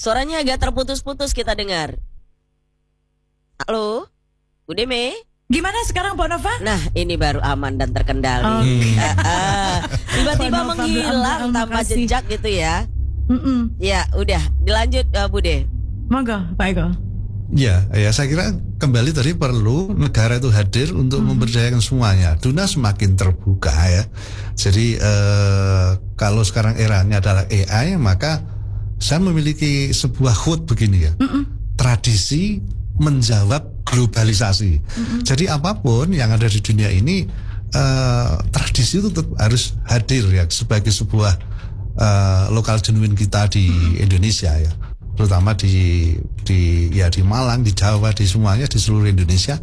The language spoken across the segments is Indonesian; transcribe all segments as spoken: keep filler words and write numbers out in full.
Suaranya agak terputus-putus kita dengar. Halo, Bu Deme. Gimana sekarang Mbak Nova? Nah, ini baru aman dan terkendali. Okay. Uh, uh, tiba-tiba Mbak Nova, menghilang terima tanpa kasih. jejak gitu ya. Mm-mm. Ya, udah dilanjut uh, Bu De. Monggo, Pak Eko. Ya, ya saya kira kembali tadi perlu negara itu hadir untuk hmm. memberdayakan semuanya. Dunia semakin terbuka ya. Jadi eh, kalau sekarang eranya adalah A I, maka saya memiliki sebuah quote begini ya. Mm-mm. Tradisi menjawab globalisasi. Mm-mm. Jadi apapun yang ada di dunia ini, eh, tradisi itu tetap harus hadir ya sebagai sebuah eh, lokal genuine kita di mm-hmm. Indonesia ya. Terutama di di ya di Malang, di Jawa, di semuanya di seluruh Indonesia.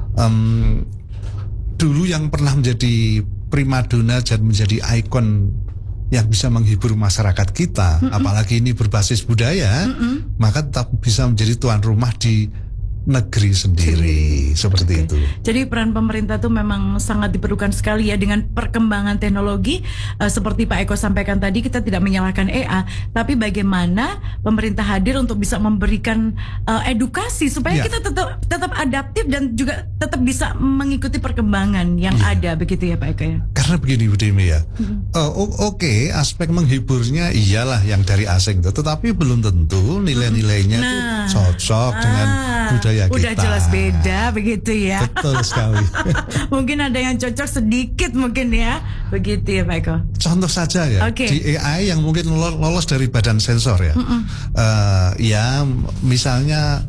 Um, dulu yang pernah menjadi primadona dan menjadi ikon yang bisa menghibur masyarakat kita, mm-mm. apalagi ini berbasis budaya, mm-mm. maka tetap bisa menjadi tuan rumah di negeri sendiri. Sendiri. Seperti okay. itu. Jadi peran pemerintah itu memang sangat diperlukan sekali ya dengan perkembangan teknologi uh, seperti Pak Eko sampaikan tadi, kita tidak menyalahkan A I, tapi bagaimana pemerintah hadir untuk bisa memberikan uh, edukasi supaya ya. kita tetap tetap adaptif dan juga tetap bisa mengikuti perkembangan yang ya. ada begitu ya Pak Eko ya. Karena begini Bu Demi ya. Hmm. Uh, Oke, okay, aspek menghiburnya iyalah yang dari asing itu, tetapi belum tentu nilai-nilainya nah. itu cocok ah. dengan budaya kita. Udah jelas beda begitu ya. Betul sekali. Mungkin ada yang cocok sedikit mungkin ya. Begitu ya Pak Eko. Contoh saja ya. Okay. Di A I yang mungkin lolos dari badan sensor ya. Uh, ya misalnya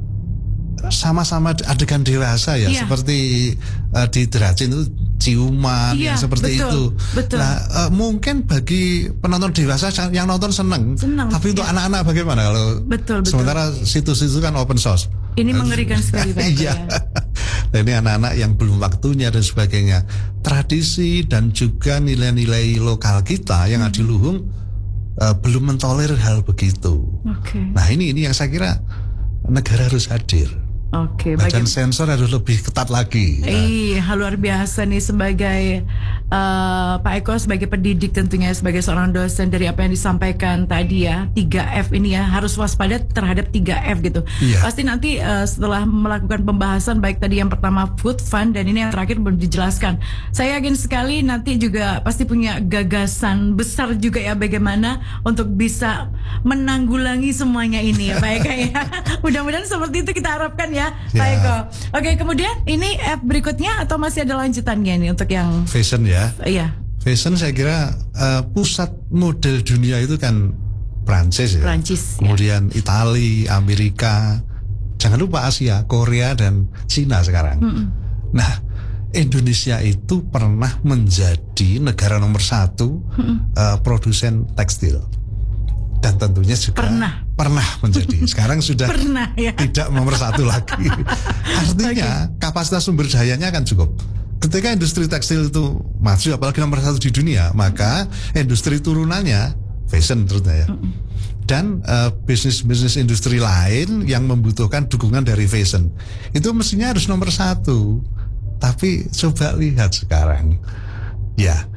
sama-sama adegan dewasa ya. Yeah. Seperti uh, di Dracin itu ciuman yeah, yang seperti betul, itu. Betul. Nah, uh, mungkin bagi penonton dewasa yang nonton seneng. seneng tapi untuk yeah. anak-anak bagaimana kalau betul, betul. sementara situs itu kan open source. Ini mengerikan sekali Pak. Iya. Nah, ini anak-anak yang belum waktunya dan sebagainya. Tradisi dan juga nilai-nilai lokal kita yang hmm. adiluhung uh, belum mentolerir hal begitu. Okay. Nah ini ini yang saya kira negara harus hadir. Oke, badan sensor harus lebih ketat lagi. Iya, luar biasa nih sebagai uh, Pak Eko sebagai pendidik tentunya sebagai seorang dosen dari apa yang disampaikan tadi ya tiga F ini ya harus waspada terhadap tiga F gitu. Iya. Pasti nanti uh, setelah melakukan pembahasan baik tadi yang pertama food fund dan ini yang terakhir belum dijelaskan. Saya yakin sekali nanti juga pasti punya gagasan besar juga ya bagaimana untuk bisa menanggulangi semuanya ini ya Pak Eko ya. Mudah-mudahan seperti itu kita harapkan ya. Ya. Pak Eko. Oke, kemudian ini F berikutnya atau masih ada lanjutannya nih untuk yang fashion ya? Iya. Fashion saya kira uh, pusat model dunia itu kan Prancis ya. Prancis. Kemudian ya. Italia, Amerika, jangan lupa Asia, Korea dan Cina sekarang. Mm-mm. Nah, Indonesia itu pernah menjadi negara nomor satu uh, produsen tekstil. Dan tentunya juga pernah, pernah menjadi. Sekarang sudah pernah, ya? tidak nomor satu lagi. Artinya okay. kapasitas sumber dayanya akan cukup. Ketika industri tekstil itu maju, apalagi nomor satu di dunia, maka industri turunannya fashion terutama ya. Dan uh, bisnis-bisnis industri lain yang membutuhkan dukungan dari fashion itu mestinya harus nomor satu. Tapi coba lihat sekarang. Ya,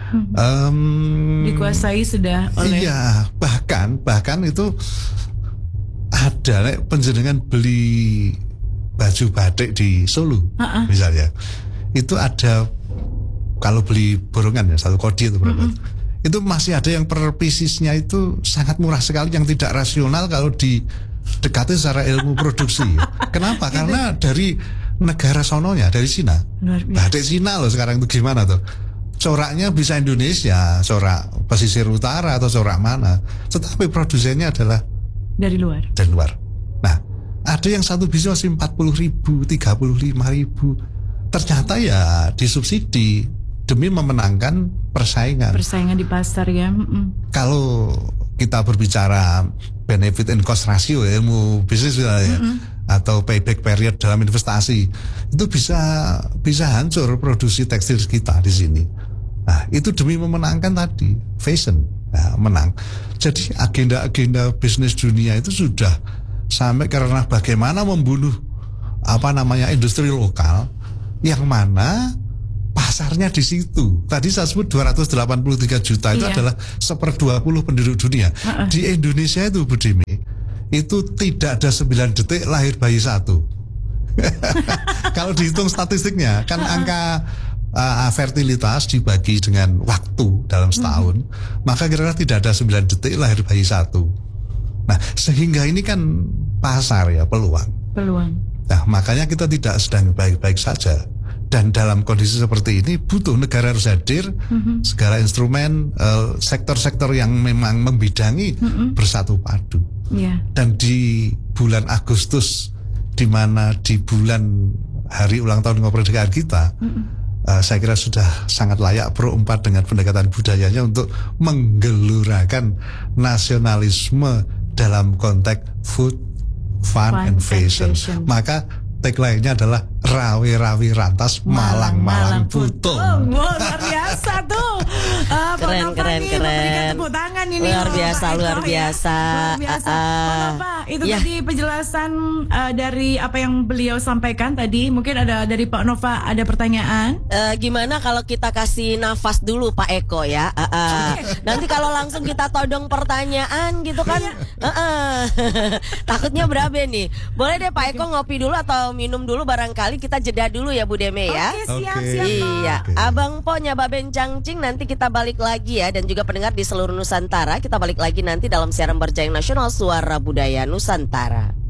um, dikuasai sudah oleh. Iya, bahkan bahkan itu ada penjenengan beli baju batik di Solo, uh-uh. misalnya, itu ada kalau beli borongan ya satu kodi itu berapa? Uh-uh. Itu masih ada yang per piecesnya itu sangat murah sekali, yang tidak rasional kalau didekati secara ilmu produksi. Kenapa? Karena dari negara sononya, dari Cina, batik Cina loh sekarang itu gimana tuh? Coraknya bisa Indonesia, corak pesisir utara atau corak mana, tetapi produsennya adalah dari luar. Dari luar. Nah, ada yang satu bisa masih empat puluh ribu, tiga puluh lima ribu. Ternyata ya disubsidi demi memenangkan persaingan. Persaingan di pasar ya. Mm-mm. Kalau kita berbicara benefit and cost ratio, ilmu bisnis ya. Mm-mm. Atau payback period dalam investasi, itu bisa bisa hancur produksi tekstil kita di sini. Nah, itu demi memenangkan tadi fashion, nah, menang. Jadi agenda-agenda bisnis dunia itu sudah sampai karena bagaimana membunuh apa namanya industri lokal yang mana pasarnya di situ. Tadi saya sebut dua ratus delapan puluh tiga juta itu iya. adalah seper dua puluh penduduk dunia. Uh-uh. Di Indonesia itu Bu Dimi, itu tidak ada sembilan detik lahir bayi satu. Kalau dihitung statistiknya kan angka uh, fertilitas dibagi dengan waktu dalam setahun, hmm. maka kira-kira tidak ada sembilan detik lahir bayi satu. Nah, sehingga ini kan pasar ya, peluang. Peluang. Nah, makanya kita tidak sedang baik-baik saja. Dan dalam kondisi seperti ini butuh negara harus hadir, mm-hmm. segala instrumen, uh, sektor-sektor yang memang membidangi mm-hmm. bersatu padu. Yeah. Dan di bulan Agustus, di mana di bulan hari ulang tahun kemerdekaan kita, mm-hmm. uh, saya kira sudah sangat layak Pro empat dengan pendekatan budayanya untuk menggelurakan nasionalisme dalam konteks food, fun, fun and fashion. fashion. Maka tagline-nya adalah rawi-rawi rantas Malang-Malang Butuh. Oh, luar biasa tuh. Uh, keren, keren, keren. Tepuk tangan ini. Luar biasa, luar biasa. Ya. Luar biasa. Uh, Nova, itu ya. Tadi penjelasan uh, dari apa yang beliau sampaikan tadi. Mungkin ada dari Pak Nova ada pertanyaan. Uh, gimana kalau kita kasih nafas dulu Pak Eko ya? Uh, uh. Okay. Nanti kalau langsung kita todong pertanyaan gitu kan? uh, uh. Takutnya berabe nih. Boleh deh Pak Eko ngopi dulu atau minum dulu, barangkali kita jeda dulu ya Bu Deme ya. Oke, siap, okay. siap. Iya, okay. Abang Po Nyaba Bencangcing, nanti kita balik lagi ya, dan juga pendengar di seluruh Nusantara, kita balik lagi nanti dalam siaran berjaring nasional Suara Budaya Nusantara.